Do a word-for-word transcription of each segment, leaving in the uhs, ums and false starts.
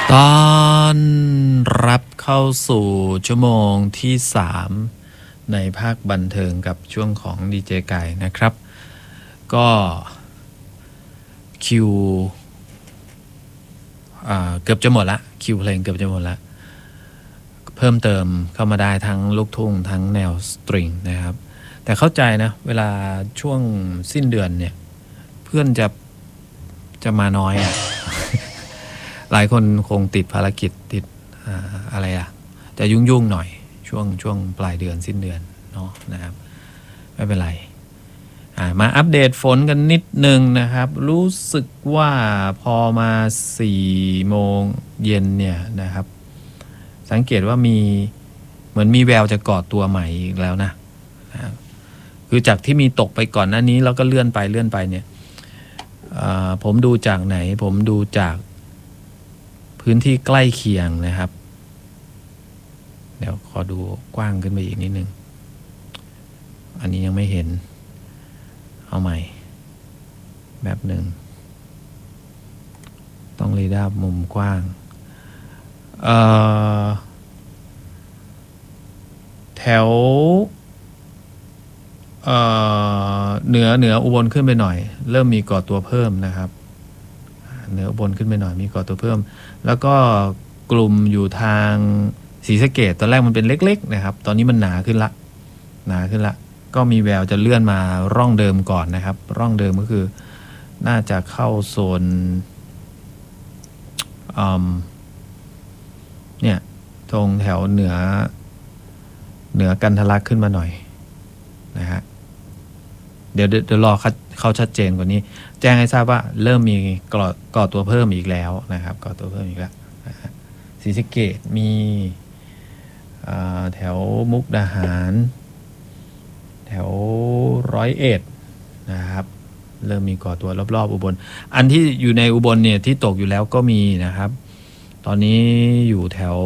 ตอนรับเข้าสู่ชั่วโมงที่สามในภาคบันเทิงกับช่วงของดีเจไก่นะครับก็คิวเกือบจะหมดละคิวเพลงเกือบจะหมดละเพิ่มเติมเข้ามาได้ทั้งลูกทุ่งทั้งแนวสตริงนะครับแต่เข้าใจนะเวลาช่วงสิ้นเดือนเนี่ยเพื่อนจะจะมาน้อยอ่ะ หลายคนคงติดภารกิจติด อ, อะไรอ่ะจะยุ่งๆหน่อยช่วงช่วงปลายเดือนสิ้นเดือนเนาะนะครับไม่เป็นไรมาอัปเดตฝนกันนิดนึงนะครับรู้สึกว่าพอมาสี่โมงเย็นเนี่ยนะครับสังเกตว่ามีเหมือนมีแววจะก่อตัวใหม่อีกแล้วนะนะคือจากที่มีตกไปก่อนหน้านี้แล้วก็เลื่อนไปเลื่อนไปเนี่ยผมดูจากไหนผมดูจากพื้นที่ใกล้เคียงนะครับเดี๋ยวขอดูกว้างขึ้นไปอีกนิดนึงอันนี้ยังไม่เห็นเอาใหม่แบบหนึ่งต้องเรดาร์มุมกว้างเอ่อแถวเอ่อเหนือเหนืออุบลขึ้นไปหน่อยเริ่มมีก่อตัวเพิ่มนะครับเหนืออุบลขึ้นไปหน่อยมีก่อตัวเพิ่มแล้วก็กลุ่มอยู่ทางศรีสะเกษตอนแรกมันเป็นเล็กๆนะครับตอนนี้มันหนาขึ้นละหนาขึ้นละก็มีแววจะเลื่อนมาร่องเดิมก่อนนะครับร่องเดิมก็คือน่าจะเข้าโซนเนี่ยตรงแถวเหนือเหนือกันทะลักขึ้นมาหน่อยนะฮะเดี๋ยวเดี๋ยวรอเข้าชัดเจนกว่านี้แจ้งให้ทราบว่าเริ่มมีก่อก่อตัวเพิ่มอีกแล้วนะครับก่อตัวเพิ่มอีกแล้วนะฮะศรีสะเกษมีแถวมุกดาหารแถวร้อยเอ็ดนะครับเริ่มมีก่อตัวรอบๆอุบลอันที่อยู่ในอุบลเนี่ยที่ตกอยู่แล้วก็มีนะครับตอนนี้อยู่แถว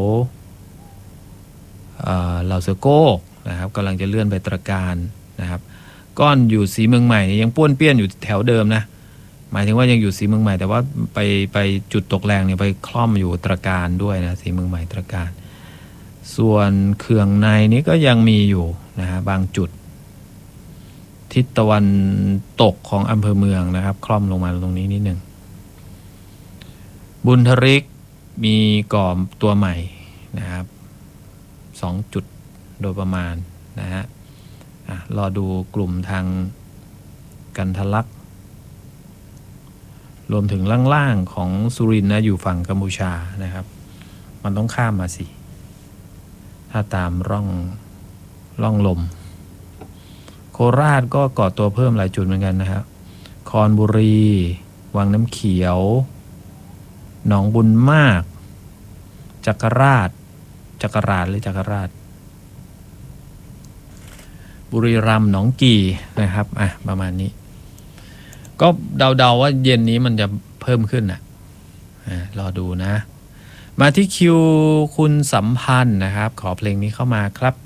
เหล่าเสือโก้นะครับกำลังจะเลื่อนไปตระการนะครับก้อนอยู่สีเมืองใหม่ยังป้วนเปี้ยนอยู่แถวเดิมนะหมายถึงว่ายังอยู่สีเมืองใหม่แต่ว่าไปไปจุดตกแรงเนี่ยไปคล่อมอยู่ตระการด้วยนะสีเมืองใหม่ตระการส่วนเขื่องในนี้ก็ยังมีอยู่นะฮะบางจุดทิศตะวันตกของอำเภอเมืองนะครับคล่อมลงมาตรงนี้นิดหนึ่งบุญทริกมีก่อตัวใหม่นะครับสองจุดโดยประมาณนะฮะรอดูกลุ่มทางกันทะลักรวมถึงล่างๆของสุรินทร์นะอยู่ฝั่งกัมพูชานะครับมันต้องข้ามมาสิถ้าตามร่องร่องลมโคราชก็ก่อตัวเพิ่มหลายจุดเหมือนกันนะครับคอนบุรีวังน้ำเขียวหนองบุญมากจักรราชจักรราชหรือจักรราชบุรีรัมย์หนองกี่นะครับอ่ะประมาณนี้ก็เดาๆว่าเย็นนี้มันจะเพิ่มขึ้นอ่ะอ่ารอดูนะมาที่คิวคุณสัมพันธ์นะครับขอเพลงนี้เข้ามาครับ